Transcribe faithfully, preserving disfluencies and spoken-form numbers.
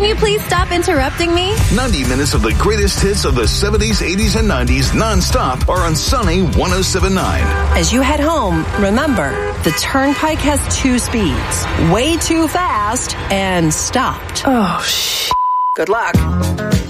Can you please stop interrupting me? ninety minutes of the greatest hits of the seventies, eighties, and nineties nonstop are on Sunny one oh seven point nine. As you head home, remember, the Turnpike has two speeds. Way too fast and stopped. Oh, shit. Good luck.